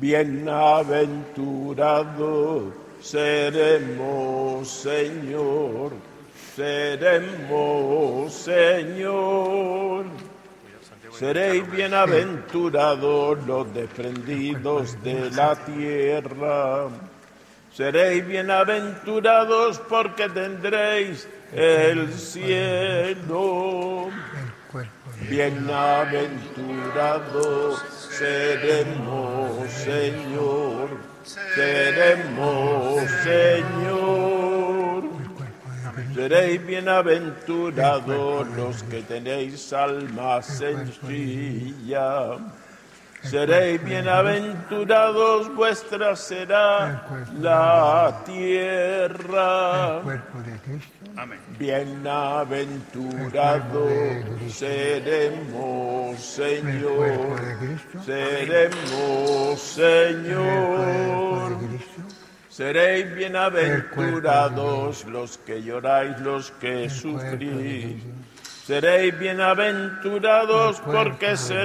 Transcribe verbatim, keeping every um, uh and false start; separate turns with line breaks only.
Bienaventurados seremos, Señor, seremos, Señor. Seréis bienaventurados los desprendidos de la tierra. Seréis bienaventurados porque tendréis el cielo. Bienaventurados seremos, Señor, seremos, Señor. Seréis bienaventurados los que tenéis alma sencilla. Seréis bienaventurados, vuestra será la tierra.
Amén.
Bienaventurados seremos, Señor, seremos, Señor. Seréis bienaventurados los que lloráis, los que sufrís. Seréis bienaventurados porque seréis